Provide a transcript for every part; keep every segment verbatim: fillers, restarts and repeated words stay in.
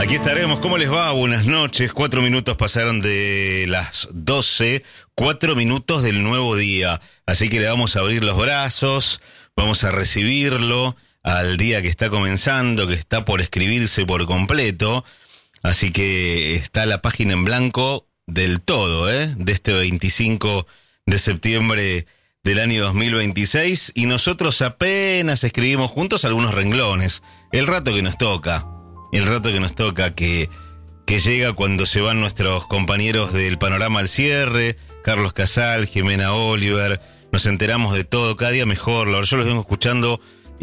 Aquí estaremos, ¿cómo les va? Buenas noches, cuatro minutos pasaron de las doce, cuatro minutos del nuevo día, así que le vamos a abrir los brazos, vamos a recibirlo al día que está comenzando, que está por escribirse por completo, así que está la página en blanco del todo, ¿eh? De este veinticinco de septiembre del año dos mil veintiséis, y nosotros apenas escribimos juntos algunos renglones, el rato que nos toca. El rato que nos toca, que, que llega cuando se van nuestros compañeros del Panorama al cierre, Carlos Casal, Jimena Oliver, nos enteramos de todo, cada día mejor. Yo los vengo escuchando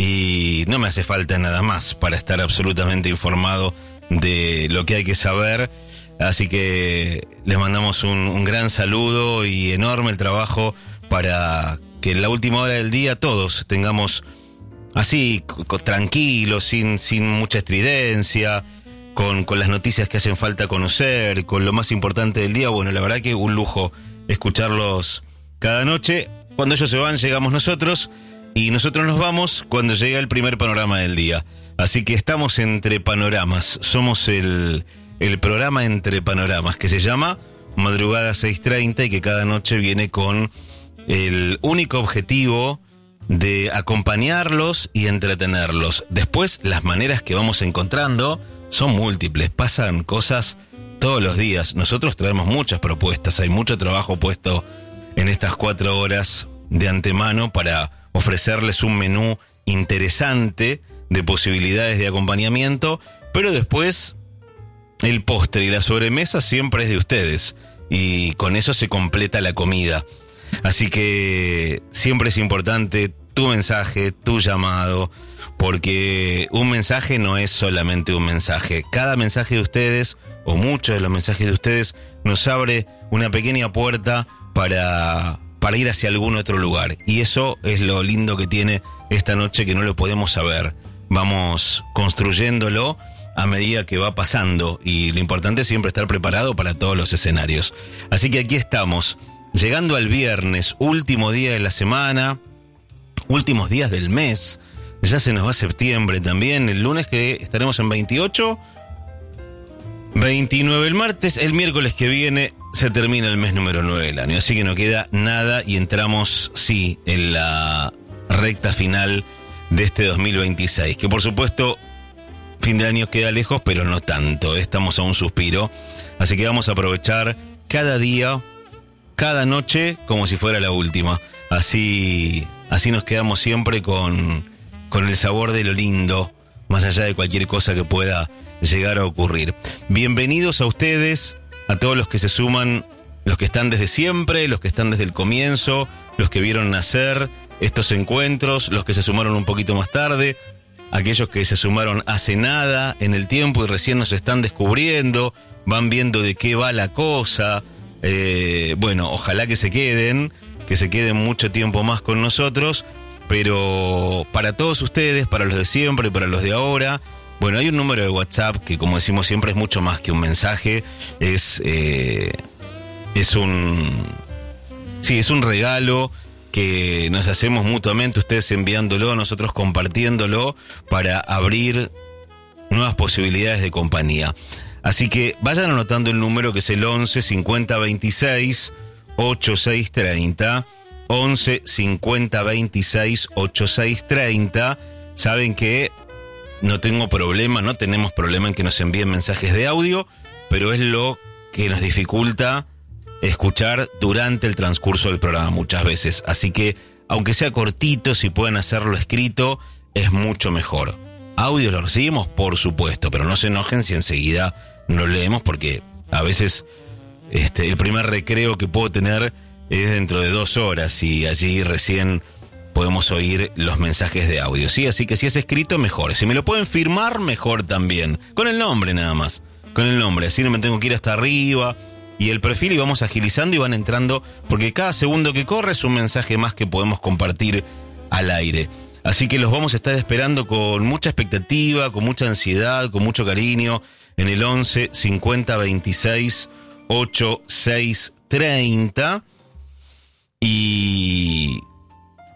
y no me hace falta nada más para estar absolutamente informado de lo que hay que saber, así que les mandamos un, un gran saludo y enorme el trabajo para que en la última hora del día todos tengamos así, tranquilos, sin, sin mucha estridencia, con, con las noticias que hacen falta conocer, con lo más importante del día. Bueno, la verdad que un lujo escucharlos cada noche. Cuando ellos se van, llegamos nosotros, y nosotros nos vamos cuando llega el primer panorama del día. Así que estamos entre panoramas, somos el, el programa entre panoramas, que se llama Madrugada seis treinta, y que cada noche viene con el único objetivo de acompañarlos y entretenerlos. Después, las maneras que vamos encontrando son múltiples, pasan cosas todos los días. Nosotros traemos muchas propuestas, hay mucho trabajo puesto en estas cuatro horas de antemano para ofrecerles un menú interesante de posibilidades de acompañamiento, pero después el postre y la sobremesa siempre es de ustedes, y con eso se completa la comida. Así que siempre es importante tu mensaje, tu llamado, porque un mensaje no es solamente un mensaje. Cada mensaje de ustedes, o muchos de los mensajes de ustedes, nos abre una pequeña puerta para, para ir hacia algún otro lugar. Y eso es lo lindo que tiene esta noche, que no lo podemos saber. Vamos construyéndolo a medida que va pasando, y lo importante es siempre estar preparado para todos los escenarios. Así que aquí estamos, llegando al viernes, último día de la semana, últimos días del mes. Ya se nos va septiembre también. El lunes que estaremos en veintiocho, veintinueve el martes, el miércoles que viene se termina el mes número nueve del año, así que no queda nada y entramos, sí, en la recta final de este dos mil veintiséis, que por supuesto fin de año queda lejos, pero no tanto, estamos a un suspiro, así que vamos a aprovechar cada día, cada noche, como si fuera la última. Así, así nos quedamos siempre con, con el sabor de lo lindo, más allá de cualquier cosa que pueda llegar a ocurrir. Bienvenidos a ustedes, a todos los que se suman, los que están desde siempre, los que están desde el comienzo, los que vieron nacer estos encuentros, los que se sumaron un poquito más tarde, aquellos que se sumaron hace nada en el tiempo y recién nos están descubriendo, van viendo de qué va la cosa. Eh, bueno, ojalá que se queden, que se queden mucho tiempo más con nosotros, pero para todos ustedes, para los de siempre, para los de ahora, bueno, hay un número de WhatsApp que, como decimos siempre, es mucho más que un mensaje, es, eh, es un, sí, es un regalo que nos hacemos mutuamente, ustedes enviándolo, nosotros compartiéndolo, para abrir nuevas posibilidades de compañía. Así que vayan anotando el número, que es el once cincuenta veintiséis ochenta y seis treinta, once cincuenta veintiséis ochenta y seis treinta. Saben que no tengo problema, no tenemos problema en que nos envíen mensajes de audio, pero es lo que nos dificulta escuchar durante el transcurso del programa muchas veces. Así que, aunque sea cortito, si pueden hacerlo escrito, es mucho mejor. Audio lo recibimos, por supuesto, pero no se enojen si enseguida no leemos, porque a veces este, el primer recreo que puedo tener es dentro de dos horas y allí recién podemos oír los mensajes de audio, ¿sí? Así que si es escrito, mejor. Si me lo pueden firmar, mejor también. Con el nombre nada más. Con el nombre. Así no me tengo que ir hasta arriba. Y el perfil, y vamos agilizando y van entrando, porque cada segundo que corre es un mensaje más que podemos compartir al aire. Así que los vamos a estar esperando con mucha expectativa, con mucha ansiedad, con mucho cariño, en el once cincuenta veintiséis ochenta y seis treinta. Y...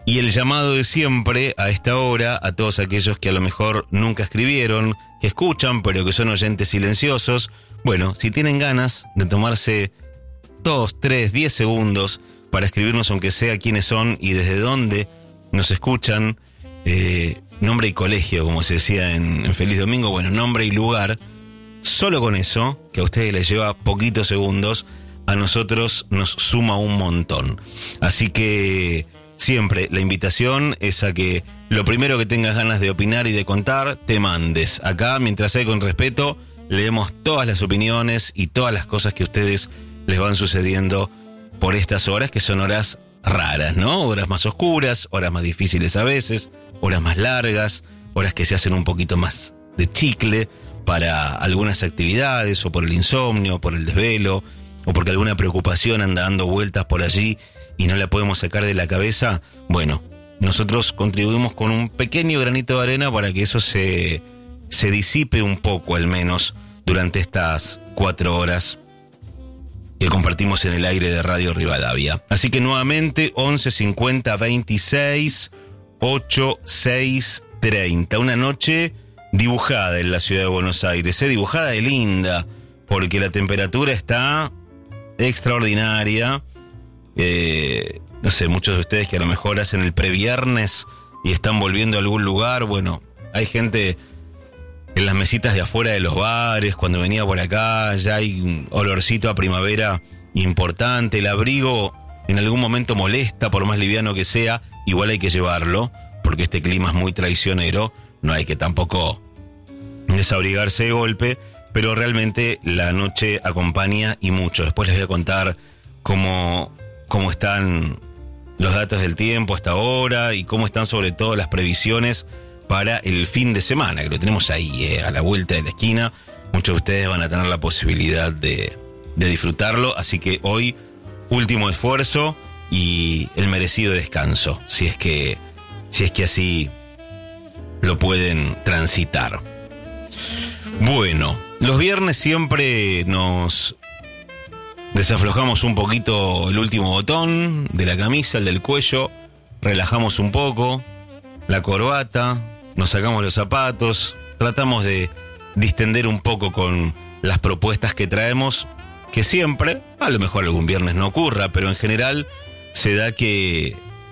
Y el llamado de siempre a esta hora a todos aquellos que a lo mejor nunca escribieron, que escuchan pero que son oyentes silenciosos. Bueno, si tienen ganas de tomarse dos, tres, diez segundos para escribirnos aunque sea quiénes son y desde dónde nos escuchan, eh, nombre y colegio, como se decía en, en Feliz Domingo, bueno, nombre y lugar, solo con eso, que a ustedes les lleva poquitos segundos, a nosotros nos suma un montón. Así que siempre la invitación es a que lo primero que tengas ganas de opinar y de contar, te mandes. Acá, mientras hay con respeto, leemos todas las opiniones y todas las cosas que a ustedes les van sucediendo por estas horas, que son horas raras, ¿no? Horas más oscuras, horas más difíciles a veces, horas más largas, horas que se hacen un poquito más de chicle para algunas actividades, o por el insomnio, por el desvelo, o porque alguna preocupación anda dando vueltas por allí y no la podemos sacar de la cabeza. Bueno, nosotros contribuimos con un pequeño granito de arena para que eso se, se disipe un poco, al menos, durante estas cuatro horas que compartimos en el aire de Radio Rivadavia. Así que nuevamente, once cincuenta veintiséis ochenta y seis treinta. Una noche dibujada en la ciudad de Buenos Aires, ¿eh? Dibujada de linda, porque la temperatura está extraordinaria. Eh, no sé, muchos de ustedes que a lo mejor hacen el previernes y están volviendo a algún lugar, bueno, hay gente en las mesitas de afuera de los bares, cuando venía por acá, ya hay un olorcito a primavera importante. El abrigo en algún momento molesta, por más liviano que sea, igual hay que llevarlo, porque este clima es muy traicionero, no hay que tampoco desabrigarse de golpe, pero realmente la noche acompaña y mucho. Después les voy a contar cómo, cómo están los datos del tiempo hasta ahora y cómo están sobre todo las previsiones para el fin de semana, que lo tenemos ahí, eh, a la vuelta de la esquina. Muchos de ustedes van a tener la posibilidad de, de disfrutarlo, así que hoy, último esfuerzo y el merecido descanso, si es que, si es que así lo pueden transitar. Bueno, los viernes siempre nos desaflojamos un poquito el último botón de la camisa, el del cuello, relajamos un poco la corbata, nos sacamos los zapatos, tratamos de distender un poco con las propuestas que traemos, que siempre, a lo mejor algún viernes no ocurra, pero en general se da que,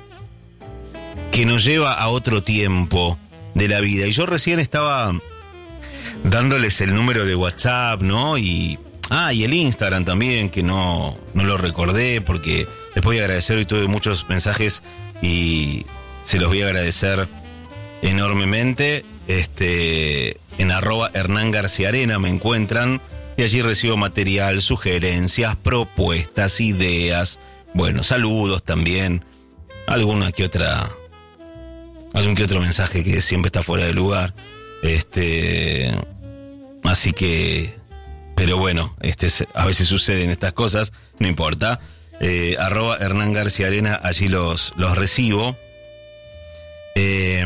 que nos lleva a otro tiempo de la vida. Y yo recién estaba dándoles el número de WhatsApp, ¿no? Y, ah, y el Instagram también, que no, no lo recordé, porque les voy a agradecer, hoy tuve muchos mensajes y se los voy a agradecer enormemente. Este, en arroba Hernán García Arena me encuentran y allí recibo material, sugerencias, propuestas, ideas, bueno, saludos también, alguna que otra, algún que otro mensaje que siempre está fuera de lugar, este, así que, pero bueno, este, a veces suceden estas cosas, no importa. eh, arroba Hernán García Arena, allí los, los recibo. Eh,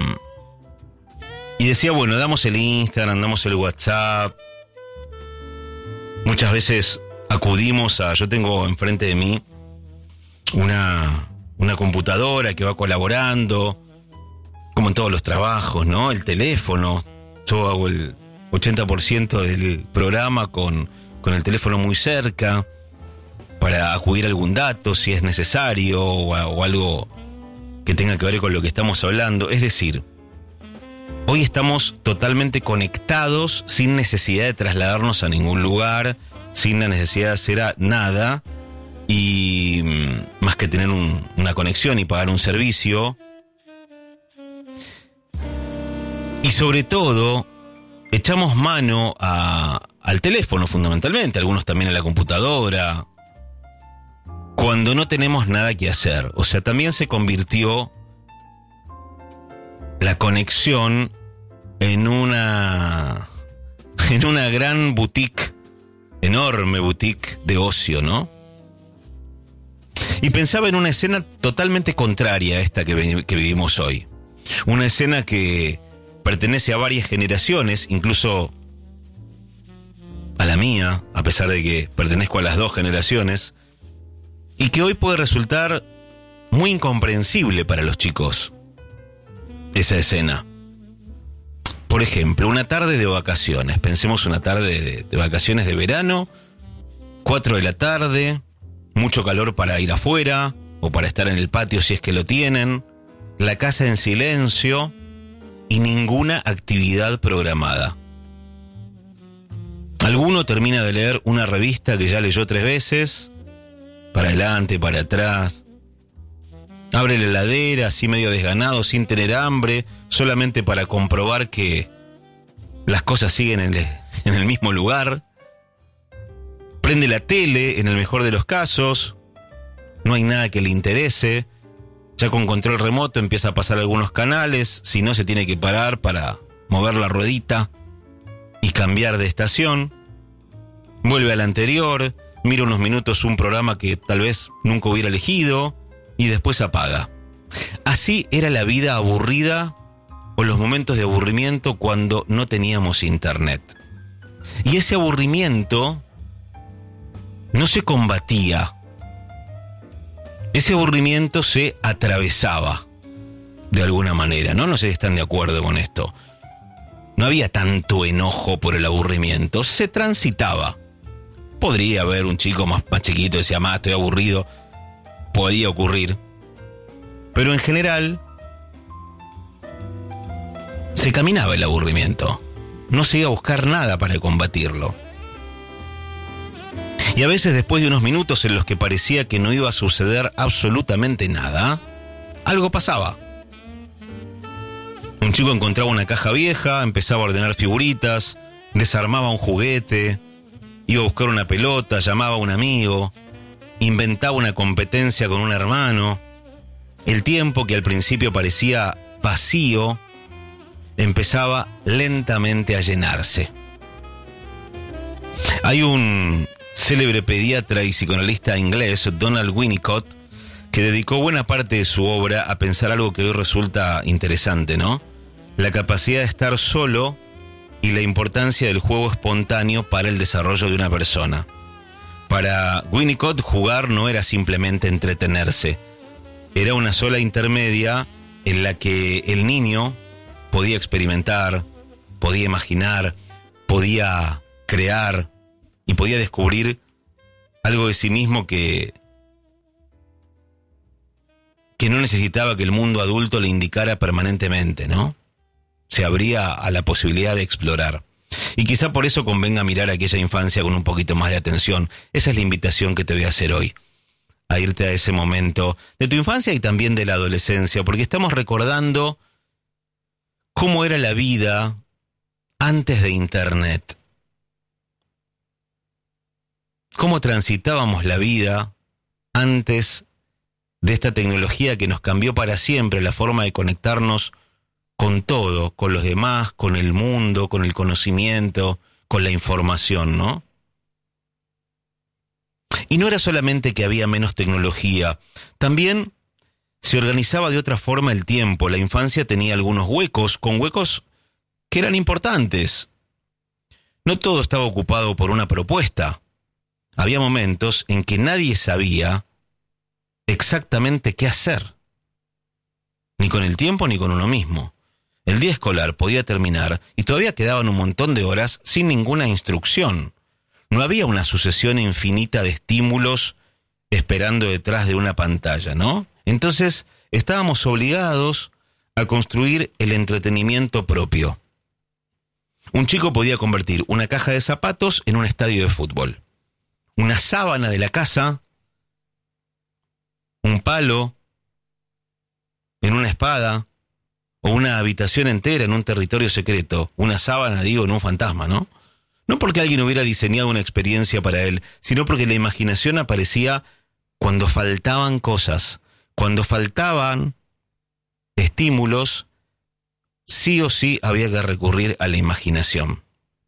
y decía, bueno, damos el Instagram, damos el WhatsApp. Muchas veces acudimos a... Yo tengo enfrente de mí una, una computadora que va colaborando, como en todos los trabajos, ¿no? El teléfono. Yo hago el ochenta por ciento del programa con, con el teléfono muy cerca para acudir a algún dato si es necesario o, a, o algo que tenga que ver con lo que estamos hablando. Es decir, hoy estamos totalmente conectados sin necesidad de trasladarnos a ningún lugar, sin la necesidad de hacer a nada, y más que tener un, una conexión y pagar un servicio. Y sobre todo, echamos mano a, al teléfono fundamentalmente, algunos también a la computadora, cuando no tenemos nada que hacer. O sea, también se convirtió la conexión en una en una gran boutique, enorme boutique de ocio, ¿no? Y pensaba en una escena totalmente contraria a esta que, que vivimos hoy. Una escena que pertenece a varias generaciones, incluso a la mía, a pesar de que pertenezco a las dos generaciones, y que hoy puede resultar muy incomprensible para los chicos esa escena. Por ejemplo, una tarde de vacaciones, pensemos una tarde de, de vacaciones de verano, cuatro de la tarde, mucho calor para ir afuera o para estar en el patio si es que lo tienen, la casa en silencio y ninguna actividad programada. Alguno termina de leer una revista que ya leyó tres veces, para adelante, para atrás. Abre la heladera, así medio desganado, sin tener hambre, solamente para comprobar que las cosas siguen en el, en el mismo lugar. Prende la tele, en el mejor de los casos. No hay nada que le interese. Ya con control remoto empieza a pasar algunos canales. Si no, se tiene que parar para mover la ruedita y cambiar de estación. Vuelve al anterior, mira unos minutos un programa que tal vez nunca hubiera elegido y después apaga. Así era la vida aburrida o los momentos de aburrimiento cuando no teníamos internet. Y ese aburrimiento no se combatía. Ese aburrimiento se atravesaba de alguna manera, ¿no? No sé si están de acuerdo con esto. No había tanto enojo por el aburrimiento, se transitaba. Podría haber un chico más, más chiquito que decía, más estoy aburrido. Podía ocurrir. Pero en general se caminaba el aburrimiento. No se iba a buscar nada para combatirlo. Y a veces, después de unos minutos en los que parecía que no iba a suceder absolutamente nada, algo pasaba. Un chico encontraba una caja vieja, empezaba a ordenar figuritas, desarmaba un juguete, iba a buscar una pelota, llamaba a un amigo, inventaba una competencia con un hermano. El tiempo, que al principio parecía vacío, empezaba lentamente a llenarse. Hay un célebre pediatra y psicoanalista inglés, Donald Winnicott, que dedicó buena parte de su obra a pensar algo que hoy resulta interesante, ¿no? La capacidad de estar solo y la importancia del juego espontáneo para el desarrollo de una persona. Para Winnicott, jugar no era simplemente entretenerse, era una sola intermedia en la que el niño podía experimentar, podía imaginar, podía crear y podía descubrir algo de sí mismo que, que no necesitaba que el mundo adulto le indicara permanentemente, ¿no? Se abría a la posibilidad de explorar. Y quizá por eso convenga mirar aquella infancia con un poquito más de atención. Esa es la invitación que te voy a hacer hoy, a irte a ese momento de tu infancia y también de la adolescencia, porque estamos recordando cómo era la vida antes de Internet. Cómo transitábamos la vida antes de esta tecnología que nos cambió para siempre la forma de conectarnos con todo, con los demás, con el mundo, con el conocimiento, con la información, ¿no? Y no era solamente que había menos tecnología, también se organizaba de otra forma el tiempo. La infancia tenía algunos huecos, con huecos que eran importantes. No todo estaba ocupado por una propuesta. Había momentos en que nadie sabía exactamente qué hacer, ni con el tiempo ni con uno mismo. El día escolar podía terminar y todavía quedaban un montón de horas sin ninguna instrucción. No había una sucesión infinita de estímulos esperando detrás de una pantalla, ¿no? Entonces estábamos obligados a construir el entretenimiento propio. Un chico podía convertir una caja de zapatos en un estadio de fútbol. Una sábana de la casa, un palo en una espada, o una habitación entera en un territorio secreto, una sábana, digo, en un fantasma, ¿no? No porque alguien hubiera diseñado una experiencia para él, sino porque la imaginación aparecía cuando faltaban cosas, cuando faltaban estímulos, sí o sí había que recurrir a la imaginación.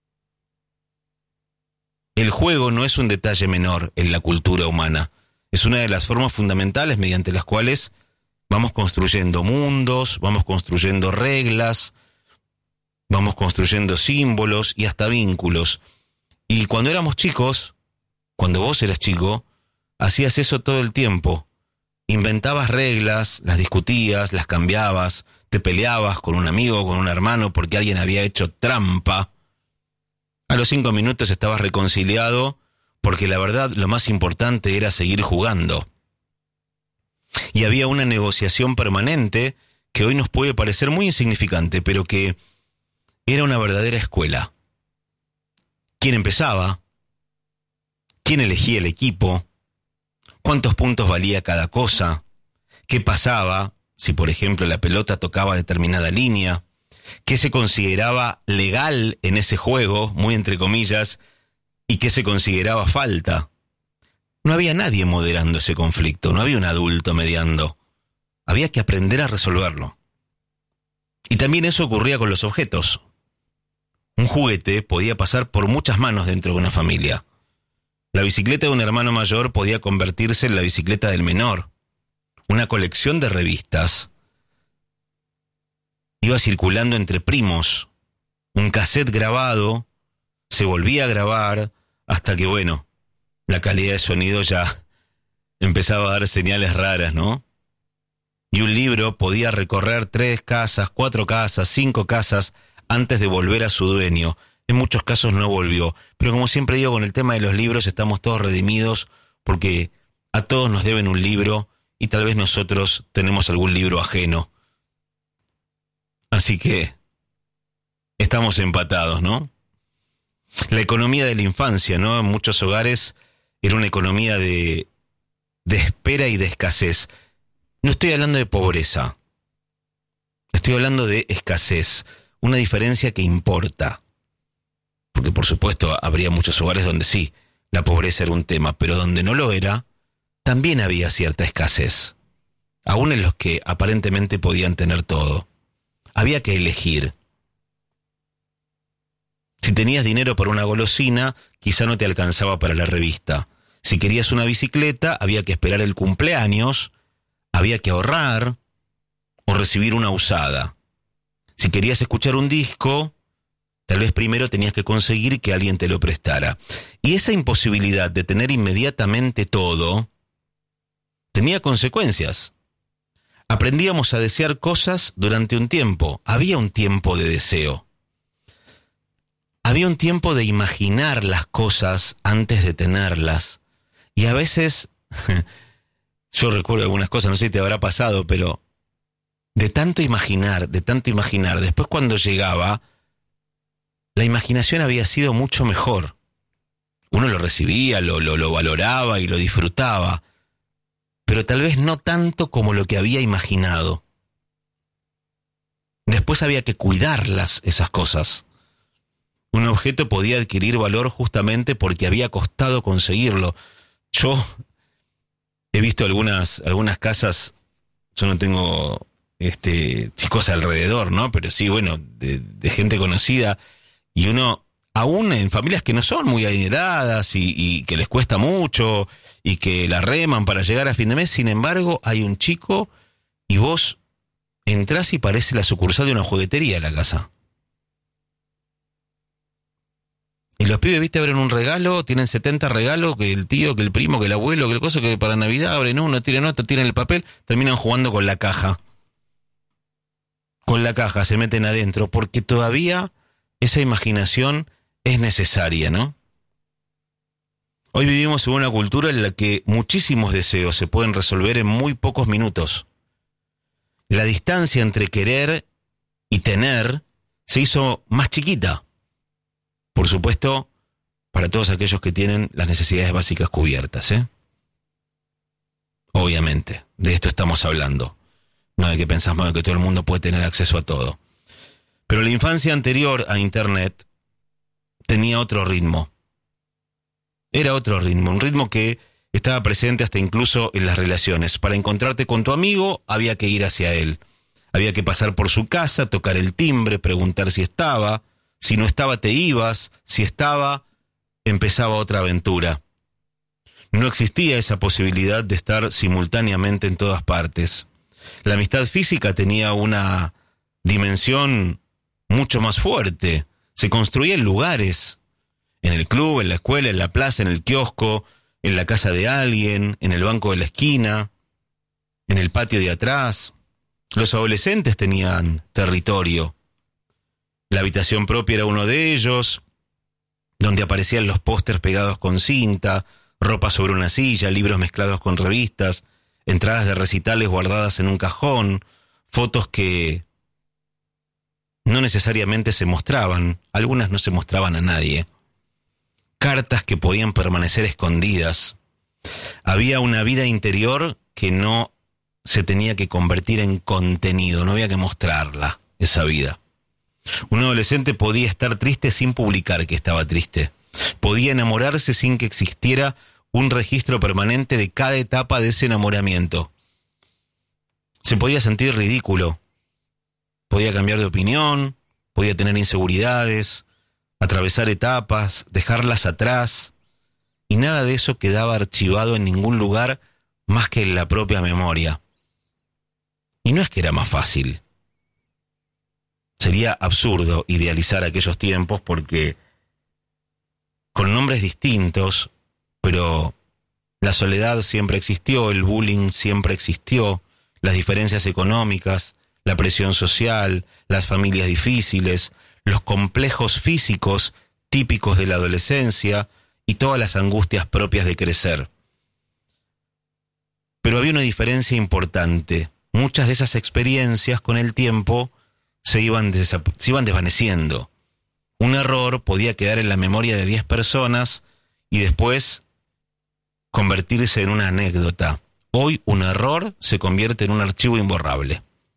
El juego no es un detalle menor en la cultura humana, es una de las formas fundamentales mediante las cuales vamos construyendo mundos, vamos construyendo reglas, vamos construyendo símbolos y hasta vínculos. Y cuando éramos chicos, cuando vos eras chico, hacías eso todo el tiempo. inventabas reglas, las discutías, las cambiabas, te peleabas con un amigo, con un hermano porque alguien había hecho trampa. A los cinco minutos estabas reconciliado porque la verdad lo más importante era seguir jugando. Y había una negociación permanente que hoy nos puede parecer muy insignificante, pero que era una verdadera escuela. ¿Quién empezaba? ¿Quién elegía el equipo? ¿Cuántos puntos valía cada cosa? ¿Qué pasaba si, por ejemplo, la pelota tocaba determinada línea? ¿Qué se consideraba legal en ese juego, muy entre comillas, y qué se consideraba falta? No había nadie moderando ese conflicto, no había un adulto mediando. Había que aprender a resolverlo. Y también eso ocurría con los objetos. Un juguete podía pasar por muchas manos dentro de una familia. La bicicleta de un hermano mayor podía convertirse en la bicicleta del menor. Una colección de revistas iba circulando entre primos. Un cassette grabado se volvía a grabar hasta que, bueno, la calidad de sonido ya empezaba a dar señales raras, ¿no? Y un libro podía recorrer tres casas, cuatro casas, cinco casas antes de volver a su dueño. En muchos casos no volvió. Pero como siempre digo, con el tema de los libros estamos todos redimidos porque a todos nos deben un libro y tal vez nosotros tenemos algún libro ajeno. Así que estamos empatados, ¿no? La economía de la infancia, ¿no? En muchos hogares era una economía de, de espera y de escasez. No estoy hablando de pobreza. Estoy hablando de escasez. Una diferencia que importa. Porque por supuesto habría muchos hogares donde sí, la pobreza era un tema, pero donde no lo era, también había cierta escasez. Aún en los que aparentemente podían tener todo. Había que elegir. Si tenías dinero para una golosina, quizá no te alcanzaba para la revista. Si querías una bicicleta, había que esperar el cumpleaños, había que ahorrar o recibir una usada. Si querías escuchar un disco, tal vez primero tenías que conseguir que alguien te lo prestara. Y esa imposibilidad de tener inmediatamente todo tenía consecuencias. Aprendíamos a desear cosas durante un tiempo. Había un tiempo de deseo. Había un tiempo de imaginar las cosas antes de tenerlas. Y a veces, yo recuerdo algunas cosas, no sé si te habrá pasado, pero de tanto imaginar, de tanto imaginar, después cuando llegaba, la imaginación había sido mucho mejor. Uno lo recibía, lo, lo, lo valoraba y lo disfrutaba, pero tal vez no tanto como lo que había imaginado. Después había que cuidarlas, esas cosas. Un objeto podía adquirir valor justamente porque había costado conseguirlo. Yo he visto algunas, algunas casas, yo no tengo este, chicos alrededor, ¿no? Pero sí, bueno, de, de gente conocida. Y uno, aún en familias que no son muy adineradas y, y que les cuesta mucho y que la reman para llegar a fin de mes, sin embargo, hay un chico y vos entrás y parece la sucursal de una juguetería la casa. Y los pibes, viste, abren un regalo, tienen setenta regalos, que el tío, que el primo, que el abuelo, que el coso, que para Navidad abren uno, tiran otro, tiran el papel, terminan jugando con la caja. Con la caja, se meten adentro, porque todavía esa imaginación es necesaria, ¿no? Hoy vivimos en una cultura en la que muchísimos deseos se pueden resolver en muy pocos minutos. La distancia entre querer y tener se hizo más chiquita. Por supuesto, para todos aquellos que tienen las necesidades básicas cubiertas, ¿eh? Obviamente, de esto estamos hablando. No de que pensamos que todo el mundo puede tener acceso a todo. Pero la infancia anterior a Internet tenía otro ritmo. Era otro ritmo, un ritmo que estaba presente hasta incluso en las relaciones. Para encontrarte con tu amigo, había que ir hacia él. Había que pasar por su casa, tocar el timbre, preguntar si estaba. Si no estaba, te ibas. Si estaba, empezaba otra aventura. No existía esa posibilidad de estar simultáneamente en todas partes. La amistad física tenía una dimensión mucho más fuerte. Se construía en lugares. En el club, en la escuela, en la plaza, en el kiosco, en la casa de alguien, en el banco de la esquina. en el patio de atrás. Los adolescentes tenían territorio. La habitación propia era uno de ellos, donde aparecían los pósters pegados con cinta, ropa sobre una silla, libros mezclados con revistas, entradas de recitales guardadas en un cajón, fotos que no necesariamente se mostraban, algunas no se mostraban a nadie, cartas que podían permanecer escondidas. Había una vida interior que no se tenía que convertir en contenido, no había que mostrarla, esa vida. Un adolescente podía estar triste sin publicar que estaba triste. Podía enamorarse sin que existiera un registro permanente de cada etapa de ese enamoramiento. Se podía sentir ridículo. Podía cambiar de opinión, podía tener inseguridades, atravesar etapas, dejarlas atrás. Y nada de eso quedaba archivado en ningún lugar más que en la propia memoria. Y no es que era más fácil. Sería absurdo idealizar aquellos tiempos porque con nombres distintos, pero la soledad siempre existió, el bullying siempre existió, las diferencias económicas, la presión social, las familias difíciles, los complejos físicos típicos de la adolescencia y todas las angustias propias de crecer. Pero había una diferencia importante. Muchas de esas experiencias con el tiempo se iban, desap- se iban desvaneciendo. Un error podía quedar en la memoria de diez personas y después convertirse en una anécdota. Hoy un error se convierte en un archivo imborrable.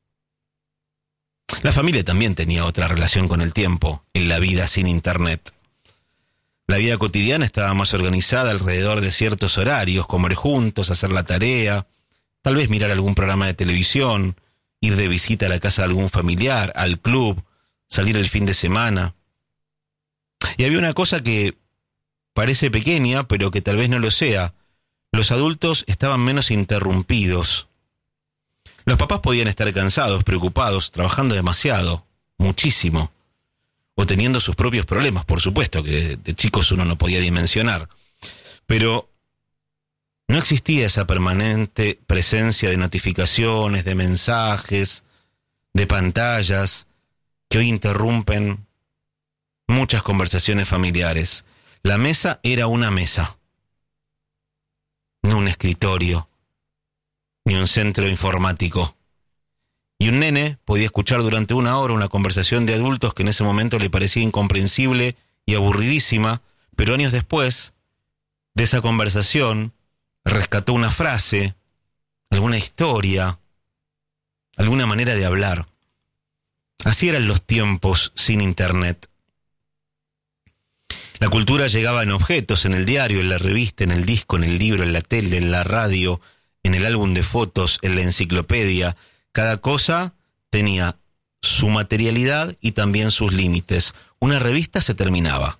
La familia también tenía otra relación con el tiempo, en la vida sin internet. La vida cotidiana estaba más organizada alrededor de ciertos horarios, comer juntos, hacer la tarea, tal vez mirar algún programa de televisión, ir de visita a la casa de algún familiar, al club, salir el fin de semana. Y había una cosa que parece pequeña, pero que tal vez no lo sea. Los adultos estaban menos interrumpidos. Los papás podían estar cansados, preocupados, trabajando demasiado, muchísimo, o teniendo sus propios problemas, por supuesto, que de chicos uno no podía dimensionar. Pero no existía esa permanente presencia de notificaciones, de mensajes, de pantallas, que hoy interrumpen muchas conversaciones familiares. La mesa era una mesa, no un escritorio, ni un centro informático. Y un nene podía escuchar durante una hora una conversación de adultos que en ese momento le parecía incomprensible y aburridísima, pero años después de esa conversación rescató una frase, alguna historia, alguna manera de hablar. Así eran los tiempos sin internet. La cultura llegaba en objetos, en el diario, en la revista, en el disco, en el libro, en la tele, en la radio, en el álbum de fotos, en la enciclopedia. Cada cosa tenía su materialidad y también sus límites. Una revista se terminaba.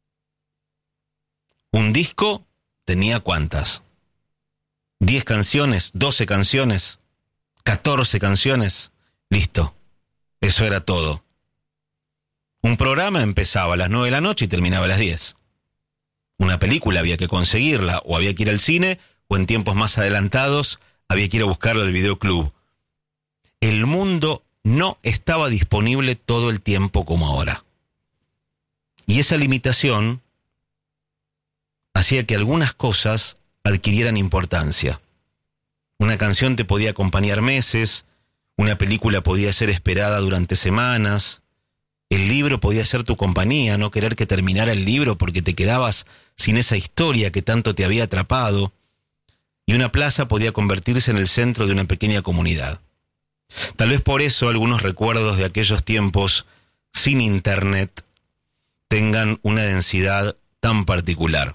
Un disco tenía ¿cuántas? ¿Diez canciones? ¿Doce canciones? ¿Catorce canciones? Listo. Eso era todo. Un programa empezaba a las nueve de la noche y terminaba a las diez. Una película había que conseguirla, o había que ir al cine, o en tiempos más adelantados había que ir a buscarla al videoclub. El mundo no estaba disponible todo el tiempo como ahora. Y esa limitación hacía que algunas cosas adquirieran importancia. Una canción te podía acompañar meses, una película podía ser esperada durante semanas, el libro podía ser tu compañía, no querer que terminara el libro porque te quedabas sin esa historia que tanto te había atrapado, y una plaza podía convertirse en el centro de una pequeña comunidad. Tal vez por eso algunos recuerdos de aquellos tiempos sin internet tengan una densidad tan particular.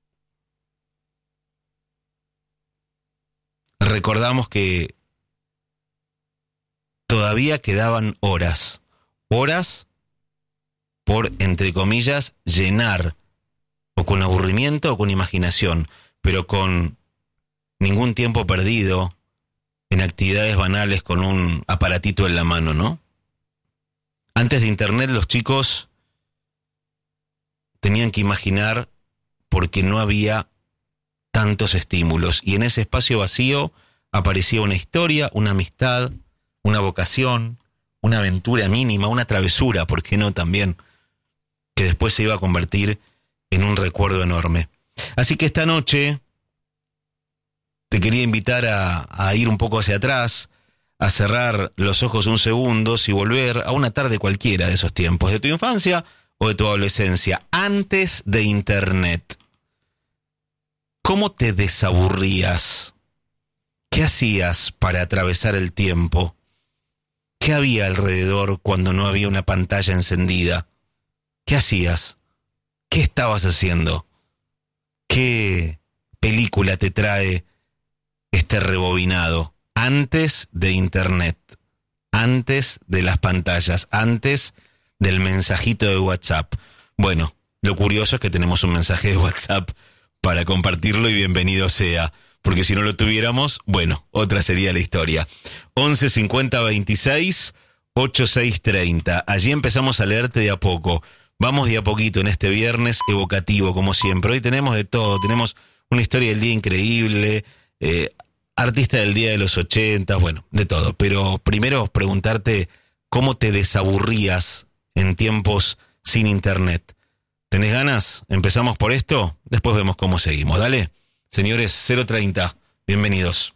Recordamos que todavía quedaban horas, horas por, entre comillas, llenar, o con aburrimiento o con imaginación, pero con ningún tiempo perdido en actividades banales con un aparatito en la mano, ¿no? Antes de internet los chicos tenían que imaginar porque no había tantos estímulos, y en ese espacio vacío aparecía una historia, una amistad, una vocación, una aventura mínima, una travesura, ¿por qué no también? Que después se iba a convertir en un recuerdo enorme. Así que esta noche te quería invitar a, a ir un poco hacia atrás, a cerrar los ojos un segundo y volver a una tarde cualquiera de esos tiempos, de tu infancia o de tu adolescencia, antes de Internet. ¿Cómo te desaburrías? ¿Qué hacías para atravesar el tiempo? ¿Qué había alrededor cuando no había una pantalla encendida? ¿Qué hacías? ¿Qué estabas haciendo? ¿Qué película te trae este rebobinado? Antes de Internet, antes de las pantallas, antes del mensajito de WhatsApp. Bueno, lo curioso es que tenemos un mensaje de WhatsApp para compartirlo y bienvenido sea, porque si no lo tuviéramos, bueno, otra sería la historia. once cincuenta veintiséis ochenta y seis treinta. Allí empezamos a leerte de a poco. Vamos de a poquito en este viernes evocativo, como siempre. Hoy tenemos de todo, tenemos una historia del día increíble, eh, artista del día de los ochenta, bueno, de todo. Pero primero preguntarte cómo te desaburrías en tiempos sin Internet. ¿Tenés ganas? ¿Empezamos por esto? Después vemos cómo seguimos. Dale, señores, cero treinta, bienvenidos.